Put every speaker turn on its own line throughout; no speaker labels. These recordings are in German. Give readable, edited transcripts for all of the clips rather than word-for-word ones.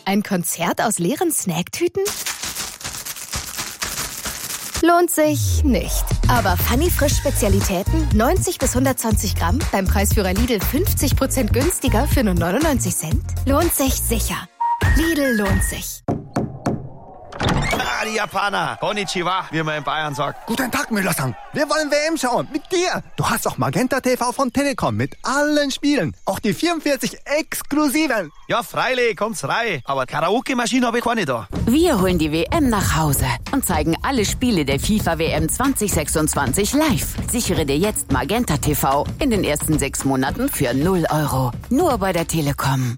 Ein Konzert aus leeren Snacktüten? Lohnt sich nicht. Aber Funny Frisch Spezialitäten, 90 bis 120 Gramm, beim Preisführer Lidl 50% günstiger für nur 99 Cent? Lohnt sich sicher. Lidl lohnt sich.
Ah, die Japaner. Konnichiwa, wie man in Bayern sagt.
Guten Tag, Müller-san. Wir wollen WM schauen. Mit dir. Du hast auch Magenta TV von Telekom mit allen Spielen. Auch die 44 exklusiven.
Ja, freilich, kommt's rein. Aber Karaoke-Maschine habe ich keine da.
Wir holen die WM nach Hause und zeigen alle Spiele der FIFA-WM 2026 live. Sichere dir jetzt Magenta TV in den ersten 6 Monaten für 0 €. Nur bei der Telekom.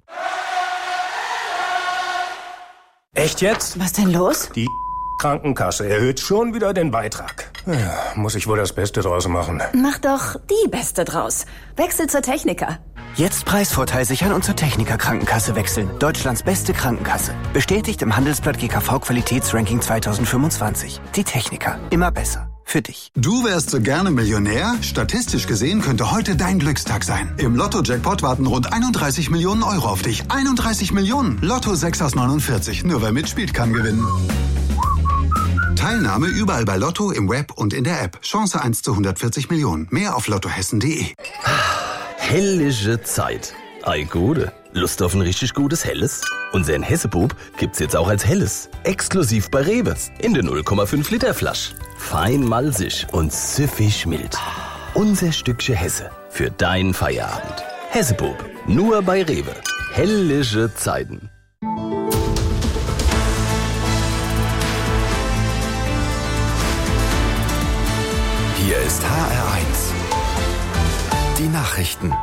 Echt jetzt?
Was denn los?
Die Krankenkasse erhöht schon wieder den Beitrag. Ja, muss ich wohl das Beste draus machen.
Mach doch die Beste draus. Wechsel zur Techniker.
Jetzt Preisvorteil sichern und zur Techniker Krankenkasse wechseln. Deutschlands beste Krankenkasse. Bestätigt im Handelsblatt GKV Qualitätsranking 2025. Die Techniker. Immer besser. Für dich.
Du wärst so gerne Millionär? Statistisch gesehen könnte heute dein Glückstag sein. Im Lotto-Jackpot warten rund 31 Millionen € auf dich. 31 Millionen. Lotto 6 aus 49. Nur wer mitspielt, kann gewinnen. Teilnahme überall bei Lotto, im Web und in der App. Chance 1 zu 140 Millionen. Mehr auf lottohessen.de.
Hellische Zeit. Ei Gute. Lust auf ein richtig gutes Helles? Unseren Hessebub gibt's jetzt auch als Helles. Exklusiv bei Rewe. In der 0,5 Liter Flasche. Fein malzig und süffig mild. Unser Stückchen Hesse für deinen Feierabend. Hessebub. Nur bei Rewe. Hellische Zeiten.
Hier ist HR1. Die Nachrichten.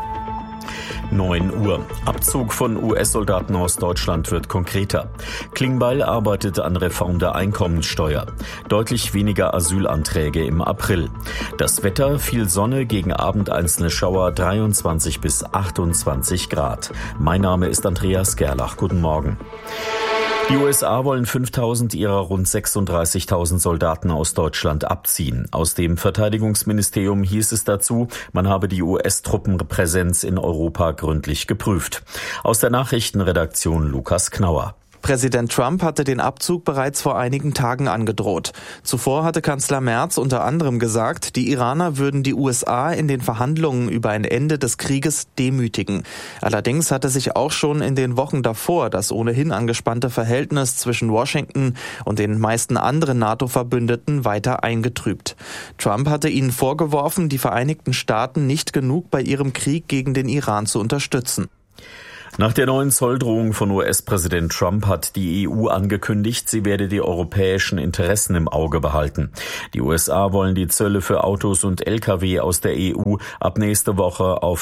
9 Uhr. Abzug von US-Soldaten aus Deutschland wird konkreter. Klingbeil arbeitet an Reform der Einkommensteuer. Deutlich weniger Asylanträge im April. Das Wetter, viel Sonne, gegen Abend einzelne Schauer, 23 bis 28 Grad. Mein Name ist Andreas Gerlach. Guten Morgen. Die USA wollen 5.000 ihrer rund 36.000 Soldaten aus Deutschland abziehen. Aus dem Verteidigungsministerium hieß es dazu, man habe die US-Truppenpräsenz in Europa gründlich geprüft. Aus der Nachrichtenredaktion Lukas Knauer.
Präsident Trump hatte den Abzug bereits vor einigen Tagen angedroht. Zuvor hatte Kanzler Merz unter anderem gesagt, die Iraner würden die USA in den Verhandlungen über ein Ende des Krieges demütigen. Allerdings hatte sich auch schon in den Wochen davor das ohnehin angespannte Verhältnis zwischen Washington und den meisten anderen NATO-Verbündeten weiter eingetrübt. Trump hatte ihnen vorgeworfen, die Vereinigten Staaten nicht genug bei ihrem Krieg gegen den Iran zu unterstützen.
Nach der neuen Zolldrohung von US-Präsident Trump hat die EU angekündigt, sie werde die europäischen Interessen im Auge behalten. Die USA wollen die Zölle für Autos und Lkw aus der EU ab nächste Woche auf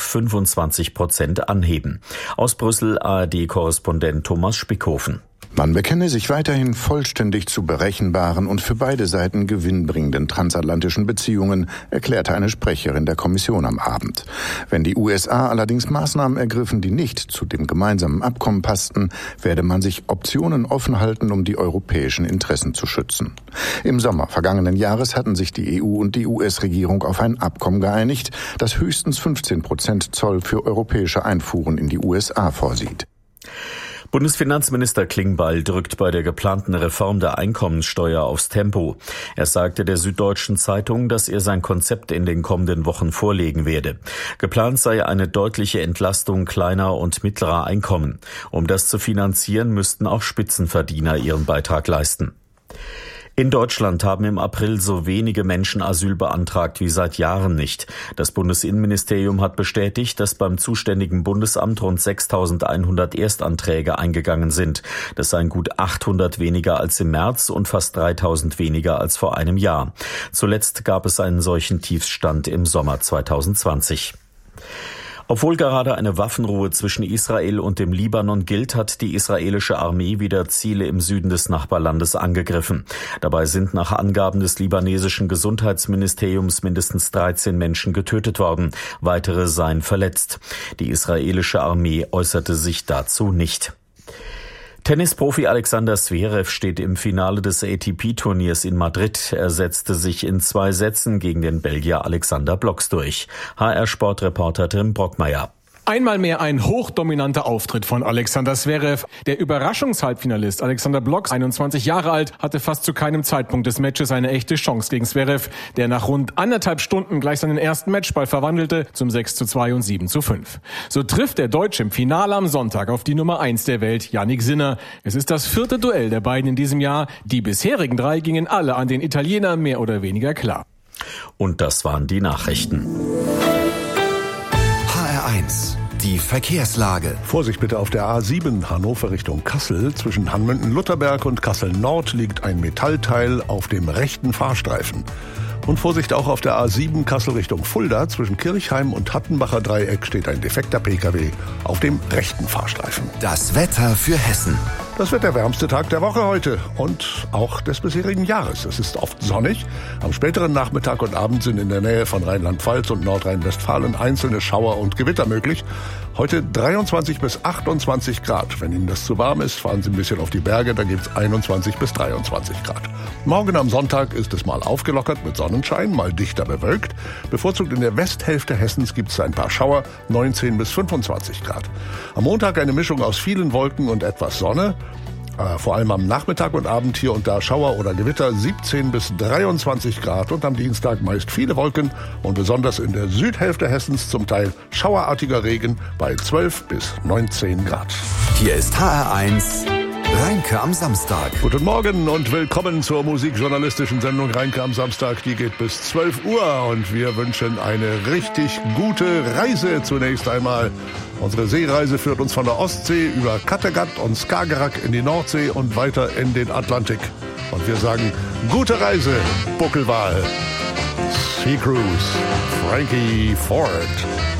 25% anheben. Aus Brüssel ARD-Korrespondent Thomas Spickhofen.
Man bekenne sich weiterhin vollständig zu berechenbaren und für beide Seiten gewinnbringenden transatlantischen Beziehungen, erklärte eine Sprecherin der Kommission am Abend. Wenn die USA allerdings Maßnahmen ergriffen, die nicht zu dem gemeinsamen Abkommen passten, werde man sich Optionen offen halten, um die europäischen Interessen zu schützen. Im Sommer vergangenen Jahres hatten sich die EU und die US-Regierung auf ein Abkommen geeinigt, das höchstens 15% Zoll für europäische Einfuhren in die USA vorsieht.
Bundesfinanzminister Klingbeil drückt bei der geplanten Reform der Einkommensteuer aufs Tempo. Er sagte der Süddeutschen Zeitung, dass er sein Konzept in den kommenden Wochen vorlegen werde. Geplant sei eine deutliche Entlastung kleiner und mittlerer Einkommen. Um das zu finanzieren, müssten auch Spitzenverdiener ihren Beitrag leisten. In Deutschland haben im April so wenige Menschen Asyl beantragt wie seit Jahren nicht. Das Bundesinnenministerium hat bestätigt, dass beim zuständigen Bundesamt rund 6.100 Erstanträge eingegangen sind. Das seien gut 800 weniger als im März und fast 3.000 weniger als vor einem Jahr. Zuletzt gab es einen solchen Tiefstand im Sommer 2020. Obwohl gerade eine Waffenruhe zwischen Israel und dem Libanon gilt, hat die israelische Armee wieder Ziele im Süden des Nachbarlandes angegriffen. Dabei sind nach Angaben des libanesischen Gesundheitsministeriums mindestens 13 Menschen getötet worden. Weitere seien verletzt. Die israelische Armee äußerte sich dazu nicht. Tennisprofi Alexander Zverev steht im Finale des ATP-Turniers in Madrid. Er setzte sich in 2 Sätzen gegen den Belgier Alexander Blocks durch. HR-Sportreporter Tim Brockmeier.
Einmal mehr ein hochdominanter Auftritt von Alexander Zverev. Der Überraschungshalbfinalist Alexander Blok, 21 Jahre alt, hatte fast zu keinem Zeitpunkt des Matches eine echte Chance gegen Zverev, der nach rund 1,5 Stunden gleich seinen ersten Matchball verwandelte zum 6:2 und 7:5. So trifft der Deutsche im Finale am Sonntag auf die Nummer 1 der Welt, Jannik Sinner. Es ist das 4. Duell der beiden in diesem Jahr. Die bisherigen 3 gingen alle an den Italiener mehr oder weniger klar.
Und das waren die Nachrichten.
HR1, die Verkehrslage.
Vorsicht bitte auf der A7 Hannover Richtung Kassel. Zwischen Hanmünden-Lutterberg und Kassel-Nord liegt ein Metallteil auf dem rechten Fahrstreifen. Und Vorsicht auch auf der A7 Kassel Richtung Fulda. Zwischen Kirchheim und Hattenbacher Dreieck steht ein defekter Pkw auf dem rechten Fahrstreifen.
Das Wetter für Hessen.
Das wird der wärmste Tag der Woche heute und auch des bisherigen Jahres. Es ist oft sonnig. Am späteren Nachmittag und Abend sind in der Nähe von Rheinland-Pfalz und Nordrhein-Westfalen einzelne Schauer und Gewitter möglich. Heute 23 bis 28 Grad. Wenn Ihnen das zu warm ist, fahren Sie ein bisschen auf die Berge, da gibt es 21 bis 23 Grad. Morgen am Sonntag ist es mal aufgelockert mit Sonnenschein, mal dichter bewölkt. Bevorzugt in der Westhälfte Hessens gibt es ein paar Schauer, 19 bis 25 Grad. Am Montag eine Mischung aus vielen Wolken und etwas Sonne. Vor allem am Nachmittag und Abend hier und da Schauer oder Gewitter, 17 bis 23 Grad. Und am Dienstag meist viele Wolken und besonders in der Südhälfte Hessens zum Teil schauerartiger Regen bei 12 bis 19 Grad.
Hier ist HR1 Rheinke am Samstag.
Guten Morgen und willkommen zur musikjournalistischen Sendung Rheinke am Samstag. Die geht bis 12 Uhr und wir wünschen eine richtig gute Reise zunächst einmal. Unsere Seereise führt uns von der Ostsee über Kattegat und Skagerrak in die Nordsee und weiter in den Atlantik. Und wir sagen, gute Reise, Buckelwal. Sea Cruise, Frankie Ford.